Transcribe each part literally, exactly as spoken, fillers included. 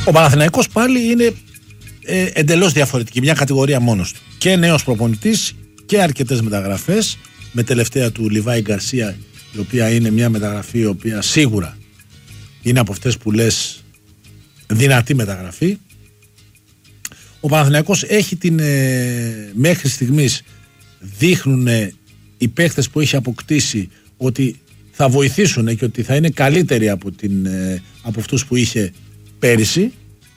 Ο Παναθηναϊκός πάλι είναι ε, εντελώς διαφορετική, μια κατηγορία μόνος του. Και νέος προπονητής και αρκετές μεταγραφές, με τελευταία του Λιβάη Γκαρσία, η οποία είναι μια μεταγραφή η οποία σίγουρα είναι από αυτές που λες δυνατή μεταγραφή. Ο Παναθηναϊκός έχει την ε, μέχρι στιγμής δείχνουν ε, οι παίχτες που έχει αποκτήσει ότι θα βοηθήσουν και ότι θα είναι καλύτεροι από, την, ε, από αυτούς που είχε πέρυσι.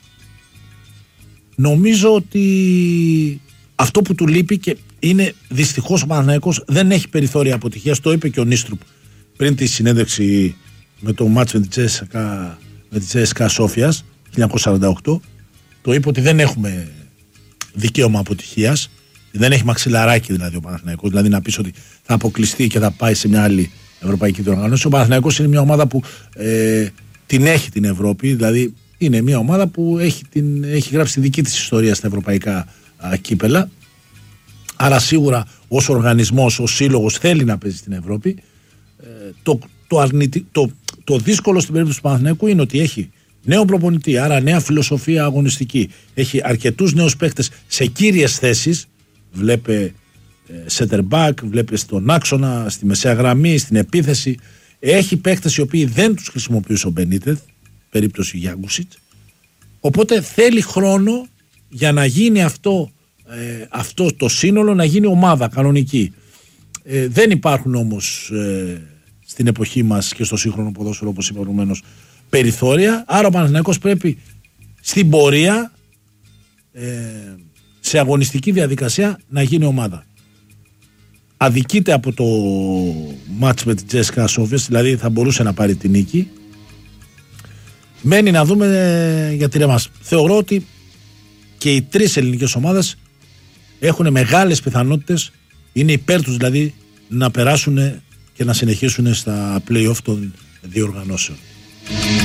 Νομίζω ότι αυτό που του λείπει και είναι δυστυχώς ο Παναθηναϊκός δεν έχει περιθώρια αποτυχίας. Το είπε και ο Νίστρουπ πριν τη συνέντευξη με το μάτς με τη Τσέσκα, με τη Τσέσκα Σόφιας χίλια εννιακόσια σαράντα οκτώ. Το είπε ότι δεν έχουμε δικαίωμα αποτυχίας. Δεν έχει μαξιλαράκι δηλαδή ο Παναθηναϊκός. Δηλαδή να πεις ότι θα αποκλειστεί και θα πάει σε μια άλλη ευρωπαϊκή διοργάνωση. Ο Παναθηναϊκός είναι μια ομάδα που ε, την έχει την Ευρώπη. Δηλαδή είναι μια ομάδα που έχει, την, έχει γράψει τη δική της ιστορία στα ευρωπαϊκά α, κύπελα. Άρα σίγουρα ως οργανισμός, ως σύλλογος θέλει να παίζει στην Ευρώπη. Ε, το, το, αρνητι, το, το δύσκολο στην περίπτωση του Παναθηναϊκού είναι ότι έχει νέο προπονητή, άρα νέα φιλοσοφία αγωνιστική. Έχει αρκετούς νέους παίκτες σε κύριες θέσεις. Βλέπε center back, βλέπε στον άξονα, στη μεσαία γραμμή, στην επίθεση. Έχει παίκτες οι οποίοι δεν τους χρησιμοποιούσε ο Μπενίτεθ, περίπτωση Γιάνγκουσιτ. Οπότε θέλει χρόνο για να γίνει αυτό, ε, αυτό το σύνολο, να γίνει ομάδα κανονική. Ε, δεν υπάρχουν όμως ε, στην εποχή μας και στο σύγχρονο ποδόσφαιρο, όπως είπα προηγουμένως, περιθώρια. Άρα ο Παναθηναϊκός πρέπει στην πορεία ε, σε αγωνιστική διαδικασία να γίνει ομάδα. Αδικείται από το μάτς με την Τσέσκα Σόφιας, δηλαδή θα μπορούσε να πάρει την νίκη. Μένει να δούμε για τη ρεμάς. Θεωρώ ότι και οι τρεις ελληνικές ομάδες έχουν μεγάλες πιθανότητες, είναι υπέρ τους δηλαδή να περάσουν και να συνεχίσουν στα play-off των διοργανώσεων.